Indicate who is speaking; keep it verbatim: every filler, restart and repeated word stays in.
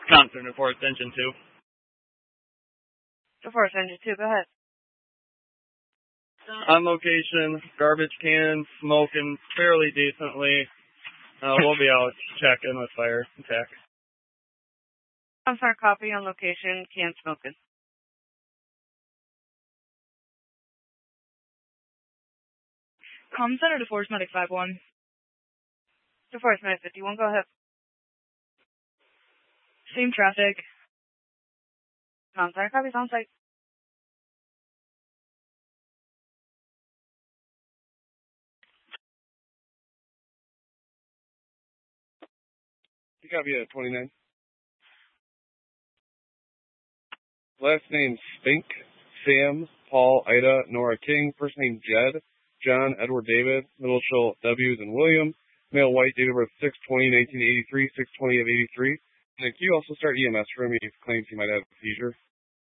Speaker 1: Concern to Forest Engine two.
Speaker 2: To Forest Engine two, go ahead.
Speaker 1: On location, garbage can, smoking fairly decently. Uh, we'll be out checking with fire attack.
Speaker 2: I'm sorry, copy on location, can smoking.
Speaker 3: Com Center to Forest Medic five one.
Speaker 2: To Forest Medic fifty-one, go ahead.
Speaker 3: Same traffic.
Speaker 2: I'm sorry, copy on site.
Speaker 4: You copy at twenty-nine. Last name Spink, Sam, Paul, Ida, Nora King. First name Jed, John, Edward, David. Middle initial W's and William. Male, white, date of birth six twenty nineteen eighty-three, six twenty of eighty-three. And then can you also start E M S for him if he claims he might have a seizure?